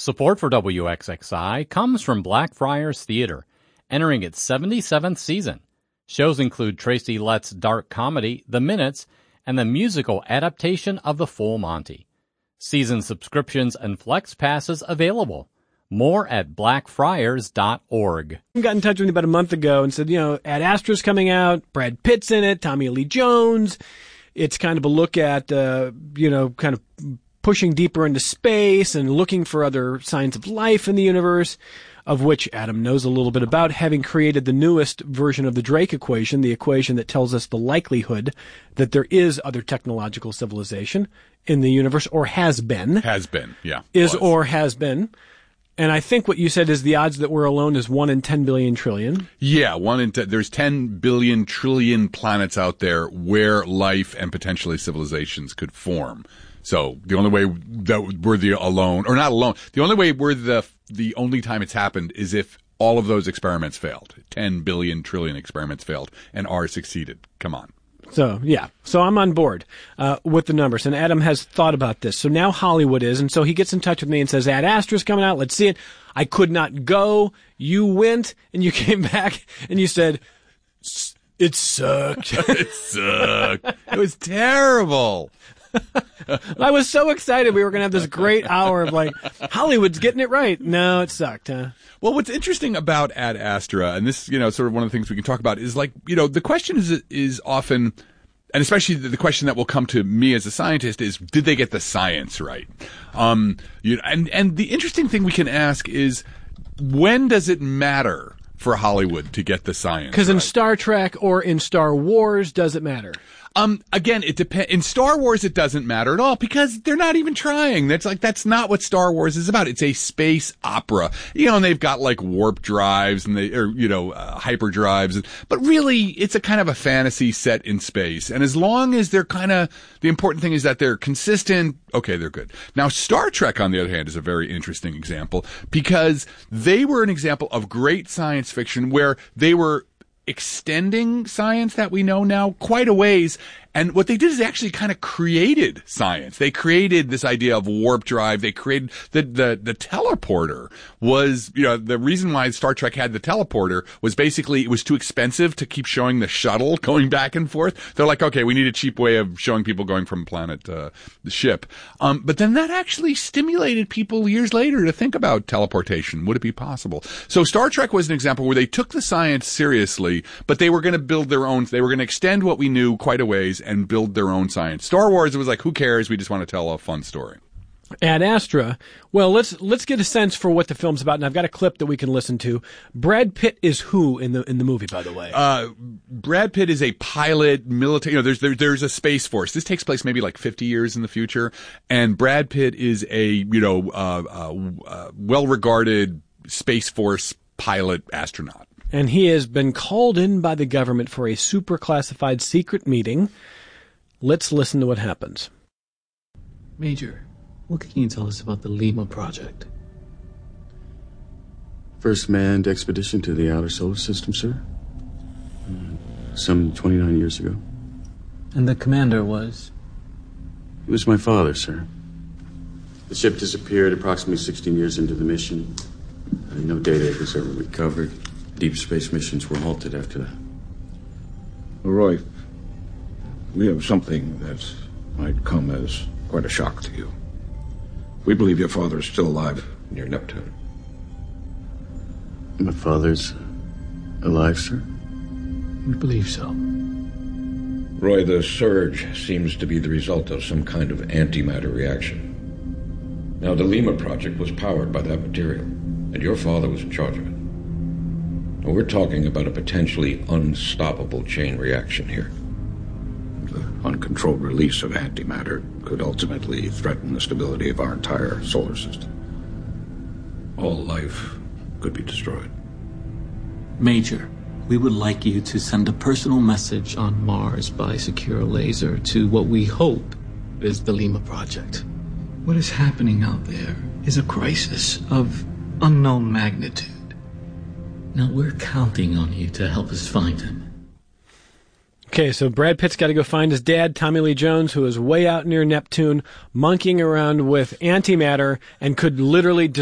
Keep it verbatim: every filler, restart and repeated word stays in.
Support for W X X I comes from Blackfriars Theater, entering its seventy-seventh season. Shows include Tracy Letts' dark comedy, The Minutes, and the musical adaptation of The Full Monty. Season subscriptions and flex passes available. More at blackfriars dot org. I got in touch with me about a month ago and said, you know, Ad Astra's coming out, Brad Pitt's in it, Tommy Lee Jones. It's kind of a look at, uh, you know, kind of pushing deeper into space and looking for other signs of life in the universe, of which Adam knows a little bit about, having created the newest version of the Drake equation, the equation that tells us the likelihood that there is other technological civilization in the universe, or has been. Has been, yeah. Is was. or has been. And I think what you said is the odds that we're alone is one in ten billion trillion. Yeah, one in ten. There's ten billion trillion planets out there where life and potentially civilizations could form. So the only way that we're the alone, or not alone, the only way we're the the only time it's happened is if all of those experiments failed. ten billion trillion experiments failed, and ours succeeded. Come on. So, yeah. So I'm on board uh, with the numbers, and Adam has thought about this. So now Hollywood is, and so he gets in touch with me and says, Ad Astra's coming out. Let's see it. I could not go. You went, and you came back, and you said, it sucked. It sucked. It was terrible. I was so excited we were going to have this great hour of like, Hollywood's getting it right. No, it sucked, huh? Well, what's interesting about Ad Astra, and this, you know, sort of one of the things we can talk about is like, you know, the question is, is often, and especially the question that will come to me as a scientist is, did they get the science right? Um, you know, and, and the interesting thing we can ask is, when does it matter for Hollywood to get the science Because right? in Star Trek or in Star Wars, does it matter? Um, again, it depends. In Star Wars, it doesn't matter at all because they're not even trying. That's like, that's not what Star Wars is about. It's a space opera. You know, and they've got like warp drives and they, or, you know, uh, hyperdrives. But really, it's a kind of a fantasy set in space. And as long as they're kind of, the important thing is that they're consistent, okay, they're good. Now, Star Trek, on the other hand, is a very interesting example because they were an example of great science fiction where they were extending science that we know now quite a ways. And what they did is they actually kind of created science. They created this idea of warp drive. They created the, the, the teleporter was, you know, the reason why Star Trek had the teleporter was basically it was too expensive to keep showing the shuttle going back and forth. They're like, okay, we need a cheap way of showing people going from planet to uh, the ship. Um, but then that actually stimulated people years later to think about teleportation. Would it be possible? So Star Trek was an example where they took the science seriously, but they were going to build their own, they were going to extend what we knew quite a ways and build their own science. Star Wars, it was like, who cares? We just want to tell a fun story. Ad Astra. Well, let's let's get a sense for what the film's about, and I've got a clip that we can listen to. Brad Pitt is who in the in the movie, by the way? Uh, Brad Pitt is a pilot, military. You know, there's there, there's a space force. This takes place maybe like fifty years in the future, and Brad Pitt is a you know uh, uh, uh, well-regarded space force pilot astronaut. And he has been called in by the government for a super classified secret meeting. Let's listen to what happens. Major, what can you tell us about the Lima project? First manned expedition to the outer solar system, sir. Uh, some twenty-nine years ago. And the commander was? It was my father, sir. The ship disappeared approximately sixteen years into the mission. Uh, no data was ever recovered. Deep space missions were halted after that. Roy, we have something that might come as quite a shock to you. We believe your father is still alive near Neptune. My father's alive, sir? We believe so. Roy, the surge seems to be the result of some kind of antimatter reaction. Now, the Lima project was powered by that material, and your father was in charge of it. Now, we're talking about a potentially unstoppable chain reaction here. The uncontrolled release of antimatter could ultimately threaten the stability of our entire solar system. All life could be destroyed. Major, we would like you to send a personal message on Mars by secure laser to what we hope is the Lima project. What is happening out there is a crisis of unknown magnitude. Now, we're counting on you to help us find him. Okay, so Brad Pitt's got to go find his dad, Tommy Lee Jones, who is way out near Neptune, monkeying around with antimatter and could literally